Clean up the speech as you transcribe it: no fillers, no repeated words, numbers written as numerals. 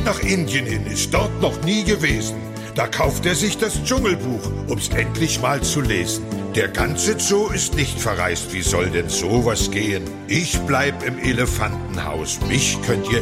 nach Indien hin, ist dort noch nie gewesen. Da kauft er sich das Dschungelbuch, um's endlich mal zu lesen. Der ganze Zoo ist nicht verreist, wie soll denn sowas gehen? Ich bleib im Elefantenhaus, mich könnt ihr